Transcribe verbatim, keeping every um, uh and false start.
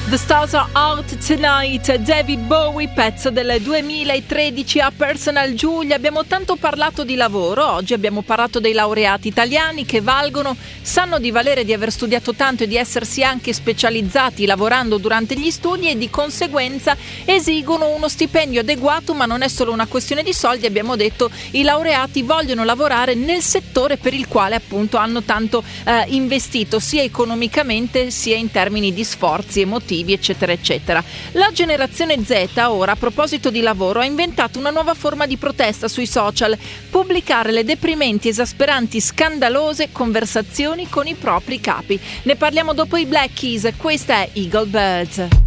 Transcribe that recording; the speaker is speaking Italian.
The Stars Are Out Tonight, David Bowie, pezzo del duemilatredici a Personal Giulia. Abbiamo tanto parlato di lavoro, oggi abbiamo parlato dei laureati italiani che valgono, sanno di valere, di aver studiato tanto e di essersi anche specializzati lavorando durante gli studi e di conseguenza esigono uno stipendio adeguato, ma non è solo una questione di soldi. Abbiamo detto i laureati vogliono lavorare nel settore per il quale appunto hanno tanto eh, investito, sia economicamente sia in termini di sforzi emotivi, eccetera eccetera. La generazione Z ora, a proposito di lavoro, ha inventato una nuova forma di protesta sui social: pubblicare le deprimenti, esasperanti, scandalose conversazioni con i propri capi. Ne parliamo dopo i Black Keys, questa è Eagle Birds.